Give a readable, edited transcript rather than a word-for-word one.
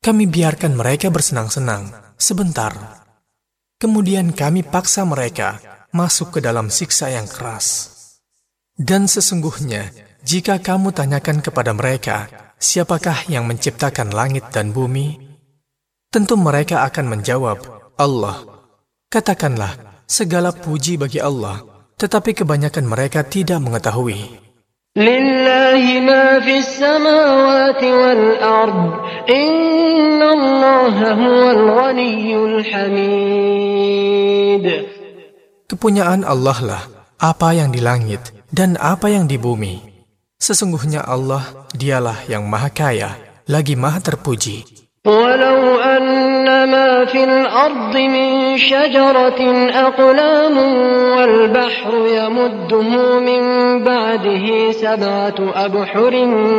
kami biarkan mereka bersenang-senang sebentar. Kemudian kami paksa mereka masuk ke dalam siksa yang keras. Dan sesungguhnya, jika kamu tanyakan kepada mereka, siapakah yang menciptakan langit dan bumi? Tentu mereka akan menjawab, Allah. Katakanlah, segala puji bagi Allah, tetapi kebanyakan mereka tidak mengetahui. Lillahi ma fis samawati wal ard, innallaha huwal ghaniyyul hamid. Kepunyaan Allah lah apa yang di langit dan apa yang di bumi. Sesungguhnya Allah, dialah yang maha kaya, lagi maha terpuji. Walau anna ma fil ardi min syajaratin aqlamun wal bahru yamudduhu min ba'dihi sab'atu abhurin